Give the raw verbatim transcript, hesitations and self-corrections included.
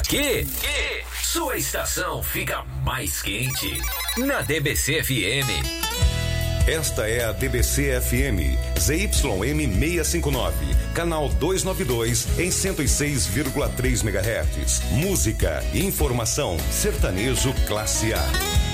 Aqui, aqui, sua estação fica mais quente. Na D B C F M. Esta é a D B C F M, Z Y M seiscentos e cinquenta e nove, canal duzentos e noventa e dois, em cento e seis vírgula três megahertz. Música, informação, sertanejo classe A.